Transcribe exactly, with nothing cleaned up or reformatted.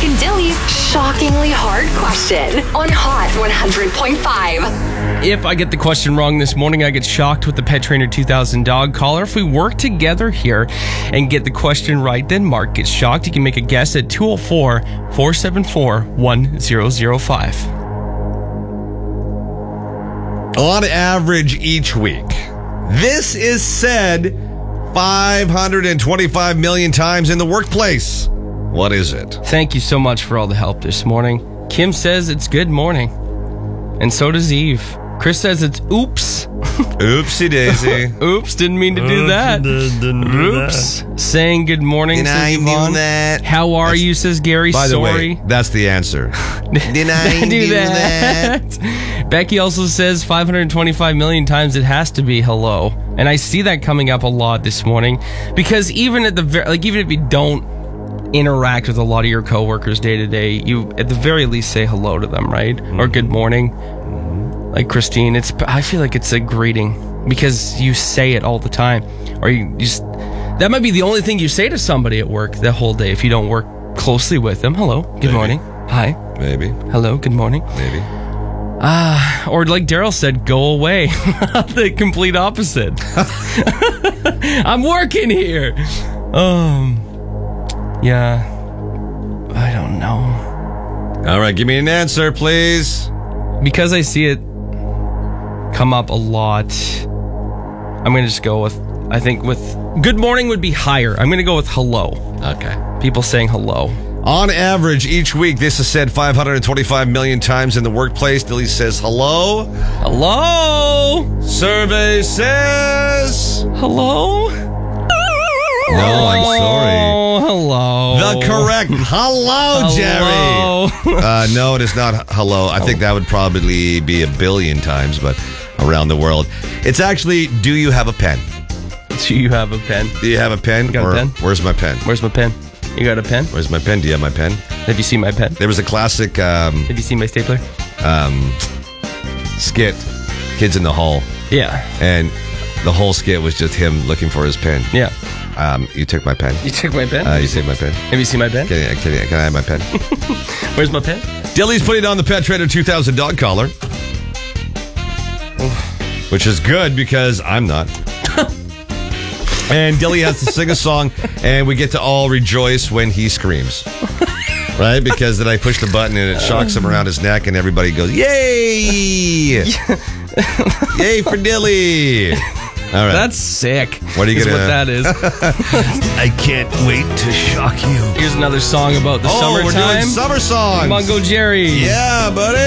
and Dilly's shockingly hard question on Hot one hundred point five. If I get the question wrong this morning, I get shocked with the Pet Trainer two thousand dog collar. If we work together here and get the question right, then Mark gets shocked. You can make a guess at two oh four, four seven four, one zero zero five. On average each week, this is said five hundred twenty-five million times in the workplace. What is it? Thank you so much for all the help this morning. Kim says it's good morning. And so does Eve. Chris says it's oops. Oopsie daisy. Oops, didn't mean to do that. Oops. Saying good morning, Did says I Yvonne. do that? How are That's- you, says Gary. By the Sorry. way, that's the answer. Did I do do that? that? Becky also says five hundred twenty-five million times it has to be hello. And I see that coming up a lot this morning because even at the ver- like even if you don't interact with a lot of your coworkers day to day, you at the very least say hello to them, right? Mm-hmm. Or good morning. Mm-hmm. Like Christine, it's I feel like it's a greeting because you say it all the time. Or you, you just that might be the only thing you say to somebody at work the whole day if you don't work closely with them. Hello, good Maybe. morning. Hi. Maybe. Hello, good morning. Maybe. Ah, uh, or like Daryl said, go away. The complete opposite. I'm working here. Um, yeah, I don't know. All right, give me an answer, please. Because I see it come up a lot, I'm going to just go with, I think with, good morning would be higher. I'm going to go with hello. Okay. People saying hello. On average, each week, this is said five hundred twenty-five million times in the workplace. Dilly says hello. Hello? Survey says... Hello? No, I'm sorry. Oh, hello. The correct hello, Hello. Jerry. Uh, no, it is not hello. I think that would probably be a billion times, but around the world. It's actually, do you have a pen? Do you have a pen? Do you have a pen? got a or pen? Where's my pen? Where's my pen? You got a pen? Where's my pen? Do you have my pen? Have you seen my pen? There was a classic um, Have you seen my stapler? um, skit, Kids in the Hall. Yeah. And the whole skit was just him looking for his pen. Yeah. Um, you took my pen. You took my pen? Uh, you saved my pen. Have you seen my pen? Can I, can I, can I have my pen? Where's my pen? Dilly's putting on the Pet Trainer two thousand dog collar. Which is good because I'm not. And Dilly has to sing a song, and we get to all rejoice when he screams. Right? Because then I push the button, and it shocks him around his neck, and everybody goes, yay! Yay for Dilly! All right. That's sick. What are you is gonna- what that is. I can't wait to shock you. Here's another song about the Oh, summertime. we're doing summer songs. Come on, go Jerry. Yeah, buddy.